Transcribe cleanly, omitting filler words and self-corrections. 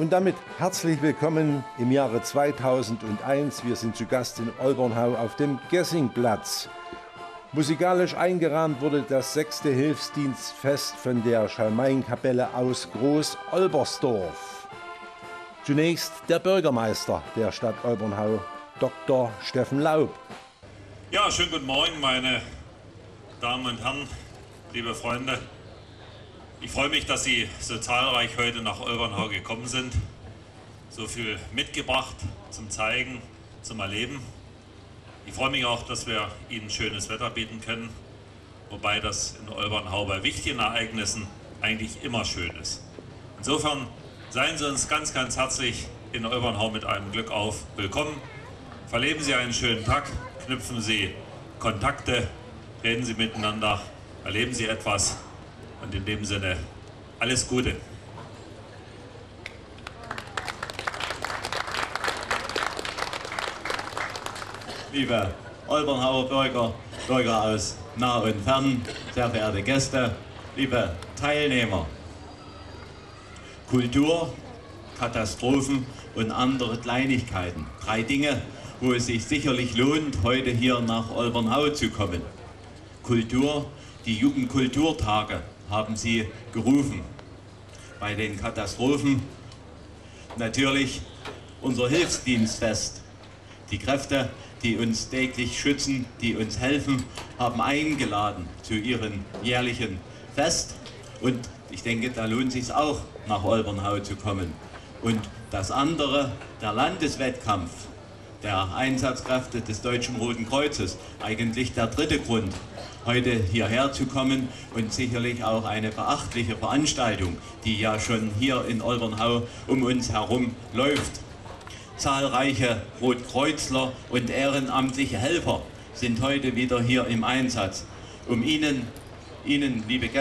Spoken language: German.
Und damit herzlich willkommen im Jahre 2001. Wir sind zu Gast in Olbernhau auf dem Gessingplatz. Musikalisch eingerahmt wurde das 6. Hilfsdienstfest von der Schalmeienkapelle aus Groß-Olbersdorf. Zunächst der Bürgermeister der Stadt Olbernhau, Dr. Steffen Laub. Ja, schönen guten Morgen, meine Damen und Herren, liebe Freunde. Ich freue mich, dass Sie so zahlreich heute nach Olbernhau gekommen sind. So viel mitgebracht zum Zeigen, zum Erleben. Ich freue mich auch, dass wir Ihnen schönes Wetter bieten können, wobei das in Olbernhau bei wichtigen Ereignissen eigentlich immer schön ist. Insofern seien Sie uns ganz, ganz herzlich in Olbernhau mit einem Glück auf willkommen. Verleben Sie einen schönen Tag, knüpfen Sie Kontakte, reden Sie miteinander, erleben Sie etwas und in dem Sinne alles Gute. Liebe Olbernhauer Bürger aus nah und fern, sehr verehrte Gäste, liebe Teilnehmer. Kultur, Katastrophen und andere Kleinigkeiten. 3 Dinge, wo es sich sicherlich lohnt, heute hier nach Olbernhau zu kommen. Kultur, die Jugendkulturtage haben Sie gerufen. Bei den Katastrophen natürlich unser Hilfsdienstfest. Die Kräfte, die uns täglich schützen, die uns helfen, haben eingeladen zu ihrem jährlichen Fest. Und ich denke, da lohnt es sich auch, nach Olbernhau zu kommen. Und das andere, der Landeswettkampf der Einsatzkräfte des Deutschen Roten Kreuzes, eigentlich der 3. Grund, heute hierher zu kommen, und sicherlich auch eine beachtliche Veranstaltung, die ja schon hier in Olbernhau um uns herum läuft. Zahlreiche Rotkreuzler und ehrenamtliche Helfer sind heute wieder hier im Einsatz, um Ihnen, liebe Gäste,